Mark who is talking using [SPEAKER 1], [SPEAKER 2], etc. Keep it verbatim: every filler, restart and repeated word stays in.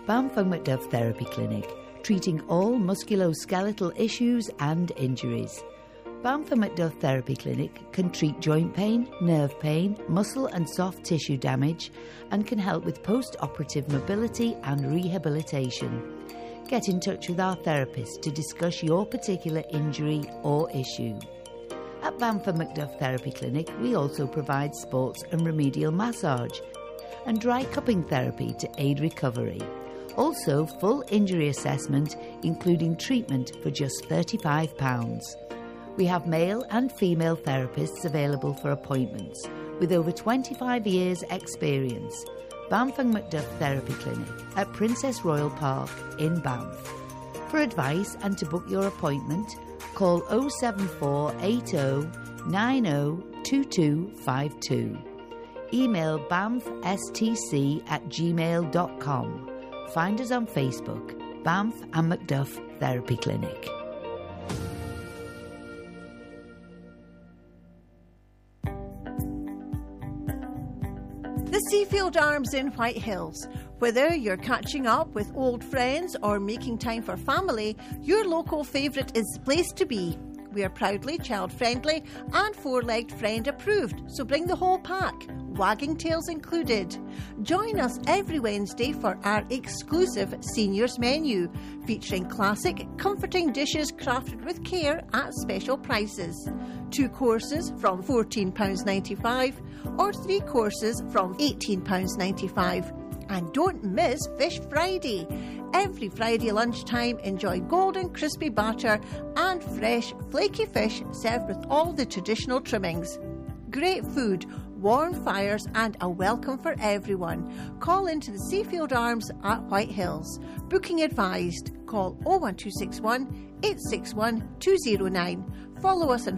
[SPEAKER 1] Banff and Macduff Therapy Clinic, treating all musculoskeletal issues and injuries. Banff and Macduff Therapy Clinic can treat joint pain, nerve pain, muscle and soft tissue damage, and can help with post-operative mobility and rehabilitation. Get in touch with our therapist to discuss your particular injury or issue. At Banff and Macduff Therapy Clinic, we also provide sports and remedial massage and dry cupping therapy to aid recovery. Also, full injury assessment, including treatment for just thirty-five pounds. We have male and female therapists available for appointments with over twenty-five years' experience. Banff and Macduff Therapy Clinic at Princess Royal Park in Banff. For advice and to book your appointment, call oh seven four eight oh nine oh two two five two. Email banffstc at gmail dot com. Find us on Facebook, Banff and Macduff Therapy Clinic.
[SPEAKER 2] The Seafield Arms in White Hills. Whether you're catching up with old friends or making time for family, your local favourite is the place to be. We are proudly child-friendly and four-legged friend approved, so bring the whole pack, wagging tails included. Join us every Wednesday for our exclusive seniors menu, featuring classic, comforting dishes crafted with care at special prices. Two courses from fourteen pounds ninety-five or three courses from eighteen pounds ninety-five. And don't miss Fish Friday. Every Friday lunchtime, enjoy golden crispy batter and fresh flaky fish served with all the traditional trimmings. Great food, warm fires and a welcome for everyone. Call into the Seafield Arms at White Hills. Booking advised. Call oh one two six one eight six one two oh nine. Follow us on